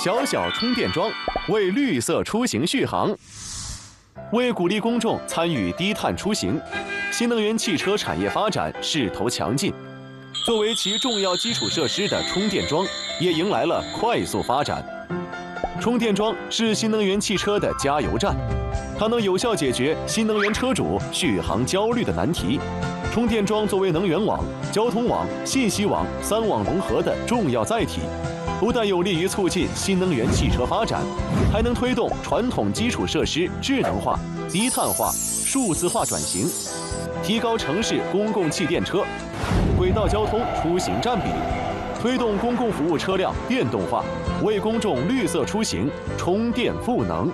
小小充电桩，为绿色出行续航。为鼓励公众参与低碳出行，新能源汽车产业发展势头强劲。作为其重要基础设施的充电桩，也迎来了快速发展。充电桩是新能源汽车的加油站，它能有效解决新能源车主续航焦虑的难题。充电桩作为能源网、交通网、信息网3网融合的重要载体，不但有利于促进新能源汽车发展，还能推动传统基础设施智能化、低碳化、数字化转型，提高城市公共汽电车、轨道交通出行占比，推动公共服务车辆电动化，为公众绿色出行充电赋能。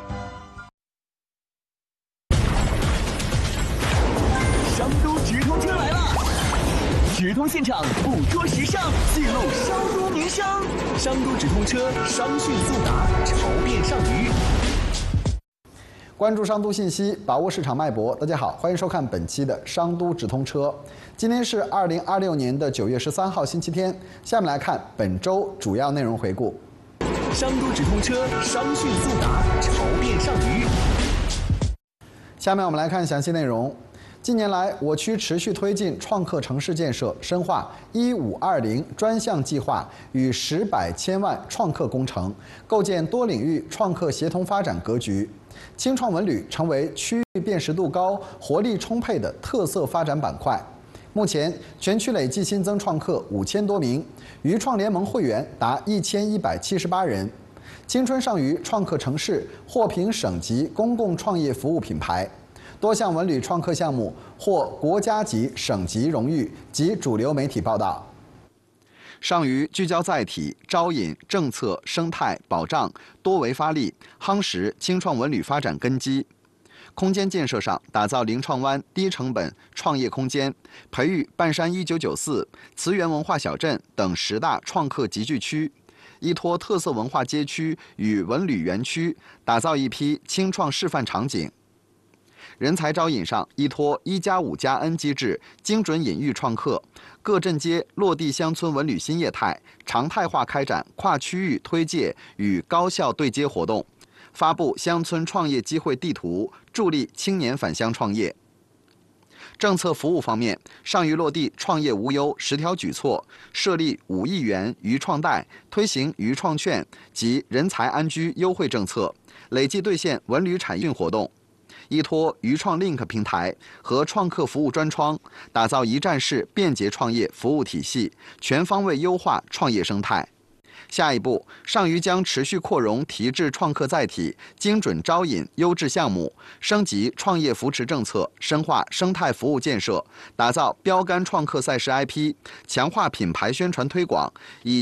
商都直通车来了，直通现场捕捉时尚，记录商都名声。商都直通车，商讯速达，潮变上虞。 关注商都信息，把握市场脉搏。大家好，欢迎收看本期的商都直通车。今天是2026年的9月13号，星期天。下面来看本周主要内容回顾。 商都直通车，商讯速达，潮变上虞。 下面我们来看详细内容。近年来，我区持续推进创客城市建设，深化1520专项计划与10百千万创客工程，构建多领域创客协同发展格局。青创文旅成为区域辨识度高、活力充沛的特色发展板块。目前，全区累计新增创客5000多名，渝创联盟会员达1178人。青春尚余创客城市获评省级公共创业服务品牌。多项文旅创客项目获国家级、省级荣誉及主流媒体报道。尚余聚焦载体、招引、政策、生态、保障多维发力，夯实青创文旅发展根基。空间建设上，打造临创湾低成本创业空间，培育半山1994、慈源文化小镇等10大创客集聚区，依托特色文化街区与文旅园区，打造一批青创示范场景。人才招引上，依托1+5+N 机制，精准引育创客，各镇街落地乡村文旅新业态，常态化开展跨区域推介与高校对接活动，发布乡村创业机会地图，助力青年返乡创业。政策服务方面，尚余落地创业无忧10条举措，设立5亿元渝创贷，推行渝创券及人才安居优惠政策，累计兑现文旅产业活动。依托渝创 Link 平台和创客服务专窗，打造一站式便捷创业服务体系，全方位优化创业生态。下一步，尚余将持续扩容提质创客载体，精准招引优质项目，升级创业扶持政策，深化生态服务建设，打造标杆创客赛事 IP， 强化品牌宣传推广，以